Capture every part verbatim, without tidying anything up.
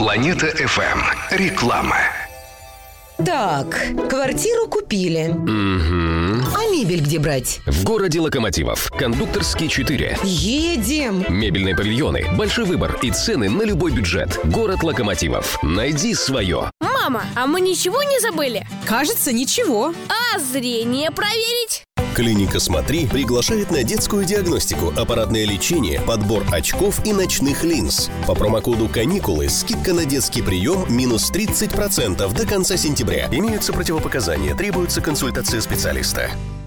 Планета эф эм. Реклама. Так, квартиру купили. Угу. А мебель где брать? В городе Локомотивов. Кондукторский четыре. Едем. Мебельные павильоны, большой выбор и цены на любой бюджет. Город Локомотивов. Найди свое. Мама, а мы ничего не забыли? Кажется, ничего. А зрение проверить? Клиника «Смотри» приглашает на детскую диагностику, аппаратное лечение, подбор очков и ночных линз. По промокоду «Каникулы» скидка на детский прием минус тридцать процентов до конца сентября. Имеются противопоказания, требуется консультация специалиста.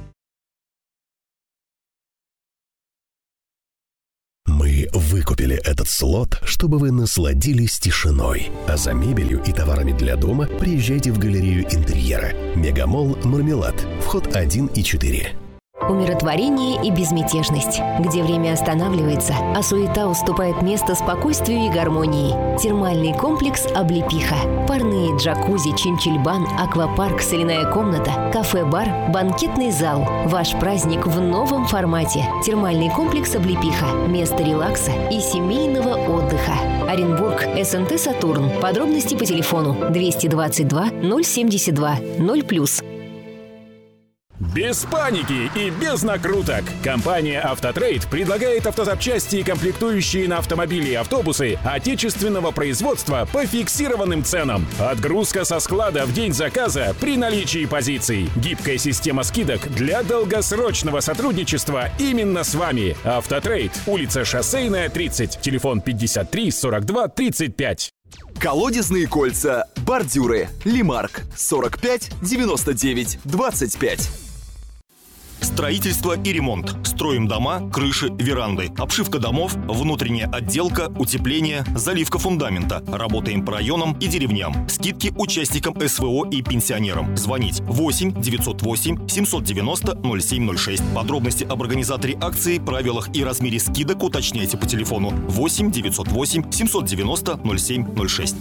Мы выкупили этот слот, чтобы вы насладились тишиной. А за мебелью и товарами для дома приезжайте в галерею интерьера. Мегамолл «Мармелад». Вход один и четыре. Умиротворение и безмятежность, где время останавливается, а суета уступает место спокойствию и гармонии. Термальный комплекс «Облепиха». Парные джакузи, чинчильбан, аквапарк, соляная комната, кафе-бар, банкетный зал. Ваш праздник в новом формате. Термальный комплекс «Облепиха». Место релакса и семейного отдыха. Оренбург, эс эн тэ «Сатурн». Подробности по телефону двести двадцать два ноль семьдесят два ноль плюс. Без паники и без накруток. Компания «Автотрейд» предлагает автозапчасти и комплектующие на автомобили и автобусы отечественного производства по фиксированным ценам. Отгрузка со склада в день заказа при наличии позиций. Гибкая система скидок для долгосрочного сотрудничества именно с вами. «Автотрейд», улица Шоссейная, тридцать, телефон пятьдесят три сорок два тридцать пять. Колодезные кольца, бордюры, Лимарк, сорок пять девяносто девять двадцать пять. Строительство и ремонт. Строим дома, крыши, веранды. Обшивка домов, внутренняя отделка, утепление, заливка фундамента. Работаем по районам и деревням. Скидки участникам эс вэ о и пенсионерам. Звонить восемь девятьсот восемь семьсот девяносто ноль семь ноль шесть. Подробности об организаторе акции, правилах и размере скидок уточняйте по телефону восемь девятьсот восемь семьсот девяносто ноль семь ноль шесть.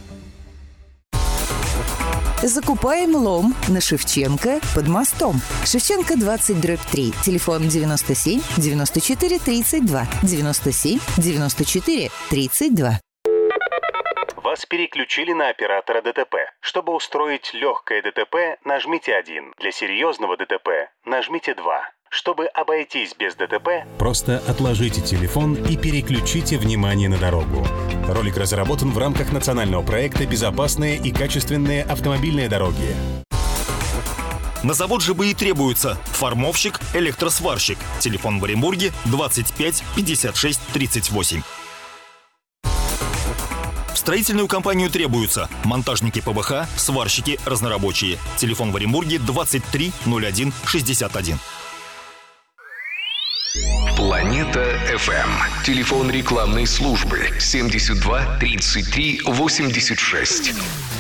Закупаем лом на Шевченко под мостом. Шевченко двадцать дробь три. Телефон девяносто семь девяносто четыре тридцать два. девяносто семь девяносто четыре тридцать два. Вас переключили на оператора дэ тэ пэ. Чтобы устроить легкое дэ тэ пэ, нажмите один. Для серьезного дэ тэ пэ нажмите два. Чтобы обойтись без дэ тэ пэ, просто отложите телефон и переключите внимание на дорогу. Ролик разработан в рамках национального проекта «Безопасные и качественные автомобильные дороги». На завод ЖБИ требуется формовщик, электросварщик. Телефон в Оренбурге двадцать пять пятьдесят шесть тридцать восемь. В строительную компанию требуются монтажники пэ вэ ха, сварщики, разнорабочие. Телефон в Оренбурге двадцать три ноль один шестьдесят один. Планета эф эм. Телефон рекламной службы семьдесят два тридцать три восемьдесят шесть.